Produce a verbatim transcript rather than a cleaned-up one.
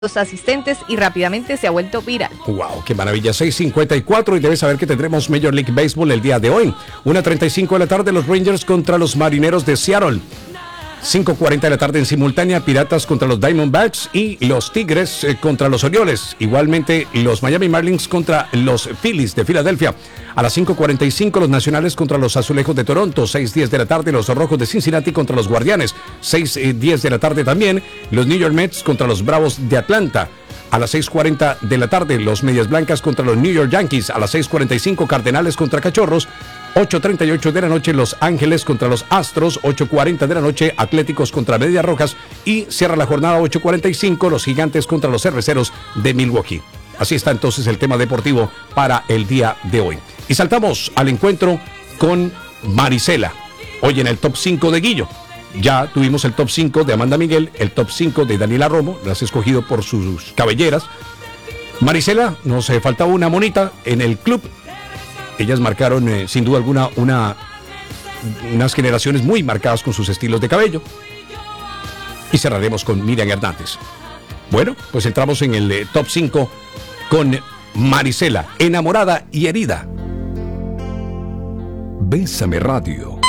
los asistentes y rápidamente se ha vuelto viral. Wow, qué maravilla. seis cincuenta y cuatro y debes saber que tendremos Major League Baseball el día de hoy. una treinta y cinco de la tarde los Rangers contra los Marineros de Seattle. cinco cuarenta de la tarde en simultánea Piratas contra los Diamondbacks y los Tigres eh, contra los Orioles. Igualmente los Miami Marlins contra los Phillies de Filadelfia. A las cinco cuarenta y cinco los Nacionales contra los Azulejos de Toronto. seis diez de la tarde los Rojos de Cincinnati contra los Guardianes. seis diez de la tarde también los New York Mets contra los Bravos de Atlanta. A las seis cuarenta de la tarde los Medias Blancas contra los New York Yankees. A las seis cuarenta y cinco Cardenales contra Cachorros. ocho treinta y ocho de la noche Los Ángeles contra los Astros. ocho cuarenta de la noche Atléticos contra Medias Rojas. Y cierra la jornada ocho cuarenta y cinco los Gigantes contra los Cerveceros de Milwaukee. Así está entonces el tema deportivo para el día de hoy. Y saltamos al encuentro con Marisela. Hoy en el top cinco de Guillo. Ya tuvimos el top cinco de Amanda Miguel, el top cinco de Daniela Romo, las escogido por sus cabelleras. Marisela, nos eh, faltaba una monita en el club. Ellas marcaron, eh, sin duda alguna, una, unas generaciones muy marcadas con sus estilos de cabello. Y cerraremos con Miriam Hernández. Bueno, pues entramos en el eh, top cinco con Marisela, enamorada y herida. Bésame Radio.